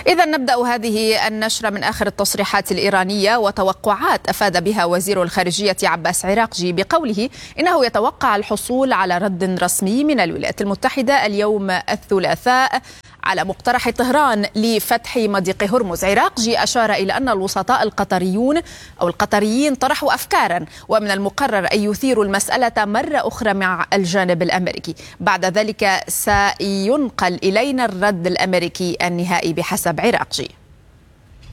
إذا نبدأ هذه النشرة من آخر التصريحات الإيرانية وتوقعات أفاد بها وزير الخارجية عباس عراقجي بقوله إنه يتوقع الحصول على رد رسمي من الولايات المتحدة اليوم الثلاثاء على مقترح طهران لفتح مضيق هرمز. عراقجي أشار إلى أن الوسطاء القطريين طرحوا أفكارا ومن المقرر أن يثيروا المسألة مرة أخرى مع الجانب الأمريكي. بعد ذلك سينقل إلينا الرد الأمريكي النهائي بحسب عراقجي.